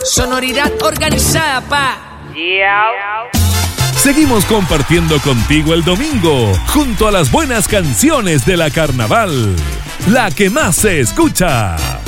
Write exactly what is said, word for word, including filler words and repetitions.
Sonoridad organizada, pa. Yeah. Seguimos compartiendo contigo el domingo, junto a las buenas canciones de la carnaval, la que más se escucha.